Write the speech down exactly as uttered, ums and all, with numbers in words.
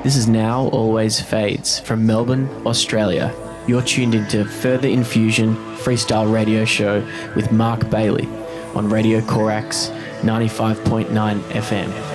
This is Now Always Fades from Melbourne, Australia. You're tuned into Further Infusion Freestyle Radio Show with Mark Bailey on Radio Corax ninety-five point nine F M.